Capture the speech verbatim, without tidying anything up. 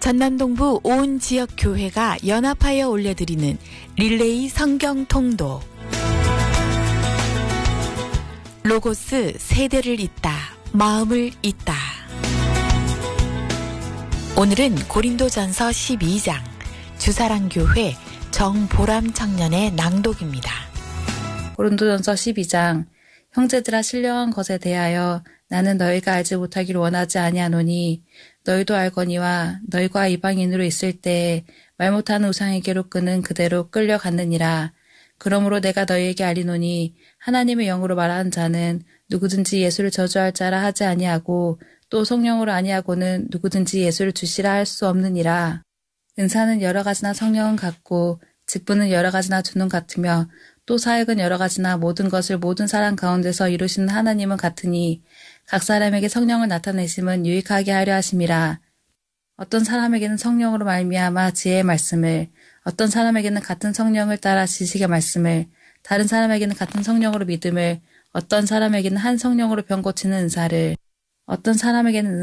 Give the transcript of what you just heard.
전남동부 온 지역 교회가 연합하여 올려드리는 릴레이 성경 통독. 로고스 세대를 잇다, 마음을 잇다. 오늘은 고린도전서 십이 장 주사랑교회 정보람 청년의 낭독입니다. 고린도전서 십이 장. 형제들아, 신령한 것에 대하여 나는 너희가 알지 못하기를 원하지 아니하노니 너희도 알거니와 너희가 이방인으로 있을 때에 말 못하는 우상에게로 끄는 그대로 끌려갔느니라. 그러므로 내가 너희에게 알리노니 하나님의 영으로 말하는 자는 누구든지 예수를 저주할 자라 하지 아니하고 또 성령으로 아니하고는 누구든지 예수를 주시라 할 수 없느니라. 은사는 여러 가지나 성령은 같고 직분은 여러 가지나 주는 같으며 또 사역은 여러 가지나 모든 것을 모든 사람 가운데서 이루시는 하나님은 같으니 각 사람에게 성령을 나타내심은 유익하게 하려 하심이라. 어떤 사람에게는 성령으로 말미암아 지혜의 말씀을, 어떤 사람에게는 같은 성령을 따라 지식의 말씀을, 다른 사람에게는 같은 성령으로 믿음을, 어떤 사람에게는 한 성령으로 병 고치는 은사를, 어떤 사람에게는